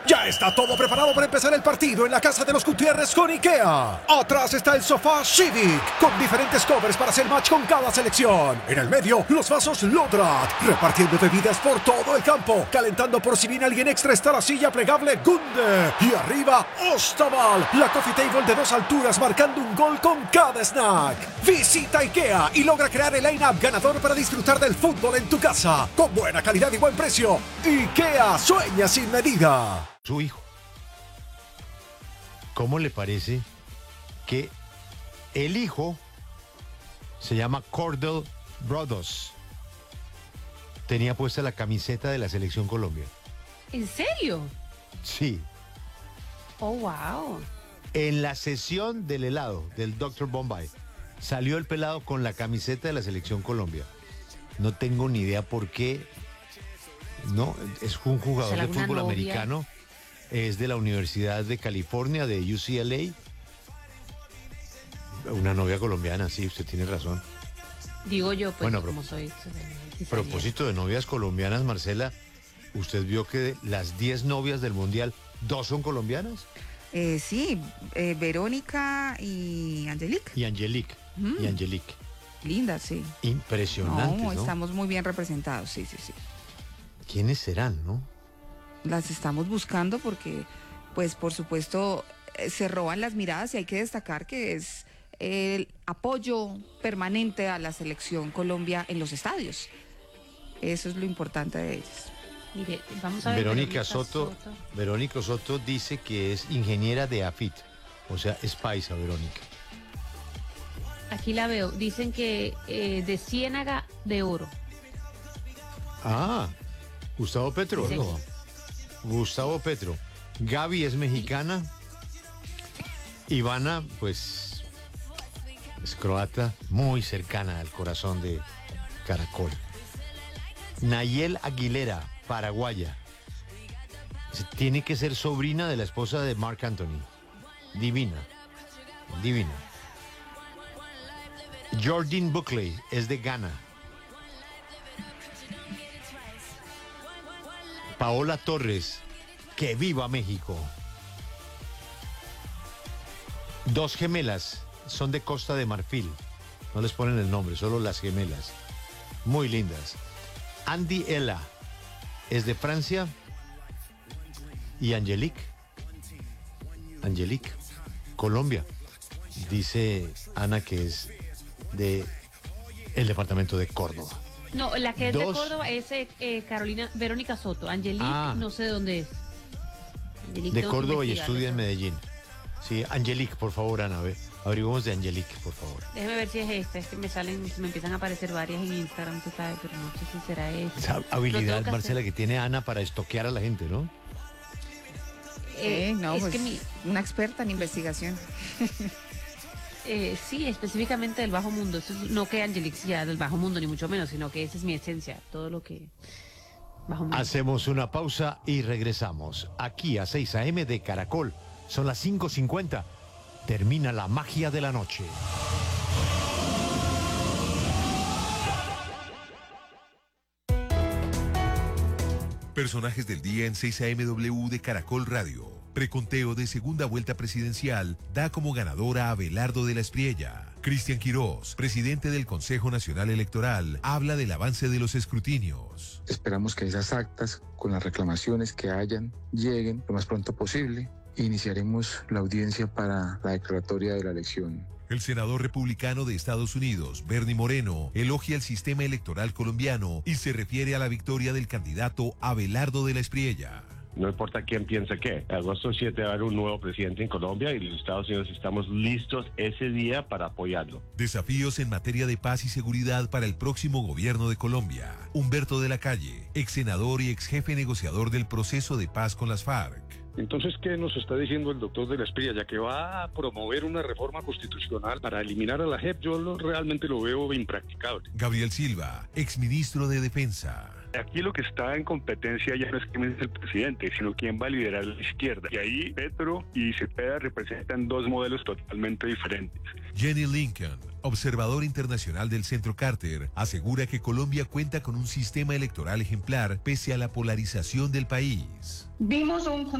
Ya está todo preparado para empezar el partido en la casa de los Gutiérrez con IKEA. Atrás está el sofá Civic, con diferentes covers para hacer match con cada selección. En el medio, los vasos Lodrat, repartiendo bebidas por todo el campo. Calentando por si viene alguien extra está la silla plegable Gunde. Y arriba, Ostaval, la coffee table de 2 alturas marcando un gol con cada snack. Visita IKEA y logra crear el line-up ganador para disfrutar del fútbol en tu casa. Con buena calidad y buen precio. IKEA sueña sin medida. Su hijo. ¿Cómo le parece que el hijo se llama Cordell Brothers? Tenía puesta la camiseta de la Selección Colombia. ¿En serio? Sí. Oh, wow. En la sesión del helado del Dr. Bombay salió el pelado con la camiseta de la Selección Colombia. No tengo ni idea por qué. No, es un jugador de fútbol americano. Es de la Universidad de California, de UCLA. Una novia colombiana, sí, usted tiene razón. Digo yo, pues, bueno, como soy. A propósito de novias colombianas, Marcela, ¿usted vio que de las 10 novias del Mundial, 2 son colombianas? Sí, Verónica y Angelique. Y Angelique. Y Angelique. Linda, sí. Impresionante, ¿no? Estamos muy bien representados, sí. ¿Quiénes serán, no? Las estamos buscando porque, pues, por supuesto, se roban las miradas y hay que destacar que es el apoyo permanente a la Selección Colombia en los estadios. Eso es lo importante de ellas. Mire, vamos a ver. Verónica Soto dice que es ingeniera de AFIT, o sea, es paisa, Verónica. Aquí la veo. Dicen que de Ciénaga de Oro. Ah, Gustavo Petro. Sí. Gustavo Petro. Gaby es mexicana. Ivana, pues, es croata, muy cercana al corazón de Caracol. Nayel Aguilera, paraguaya. Tiene que ser sobrina de la esposa de Marc Anthony. Divina. Jordan Buckley es de Ghana. Paola Torres, que viva México. 2 gemelas, son de Costa de Marfil. No les ponen el nombre, solo las gemelas. Muy lindas. Andy Ella es de Francia. Y Angelique, Colombia. Dice Ana que es de el departamento de Córdoba. No, la que es de Córdoba es Carolina Verónica Soto. Angelique, no sé de dónde es. De Córdoba y estudia en Medellín. Sí, Angelique, por favor, Ana, averiguemos de Angelique, por favor. Déjeme ver si es esta. Es que me empiezan a aparecer varias en Instagram, tú sabes, pero no sé si será esta. Esa habilidad, Marcela, que tiene Ana para estoquear a la gente, ¿no? Una experta en investigación. Sí, específicamente del bajo mundo. Eso no que Angelique sea del bajo mundo, ni mucho menos, sino que esa es mi esencia, todo lo que bajo mundo. Hacemos una pausa y regresamos. Aquí a 6 a.m. de Caracol. Son las 5:50. Termina la magia de la noche. Personajes del día en 6 AMW de Caracol Radio. Preconteo de segunda vuelta presidencial da como ganadora a Abelardo de la Espriella. Cristian Quirós, presidente del Consejo Nacional Electoral, habla del avance de los escrutinios. Esperamos que esas actas, con las reclamaciones que hayan, lleguen lo más pronto posible. Iniciaremos la audiencia para la declaratoria de la elección. El senador republicano de Estados Unidos, Bernie Moreno, elogia el sistema electoral colombiano y se refiere a la victoria del candidato Abelardo de la Espriella. No importa quién piense qué. Agosto 7 va a haber un nuevo presidente en Colombia y los Estados Unidos estamos listos ese día para apoyarlo. Desafíos en materia de paz y seguridad para el próximo gobierno de Colombia. Humberto de la Calle, ex senador y ex jefe negociador del proceso de paz con las FARC. Entonces, ¿qué nos está diciendo el doctor de la Espriella? Ya que va a promover una reforma constitucional para eliminar a la JEP, realmente lo veo impracticable. Gabriel Silva, exministro de Defensa. Aquí lo que está en competencia ya no es quién es el presidente, sino quién va a liderar la izquierda. Y ahí Petro y Cepeda representan 2 modelos totalmente diferentes. Jenny Lincoln, observador internacional del Centro Carter, asegura que Colombia cuenta con un sistema electoral ejemplar pese a la polarización del país. Vimos un